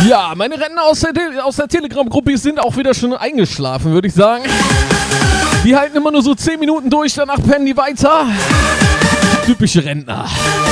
Ja, meine Rentner aus der Telegram-Gruppe sind auch wieder schon eingeschlafen, würde ich sagen. Die halten immer nur so 10 Minuten durch, danach pennen die weiter. Typische Rentner.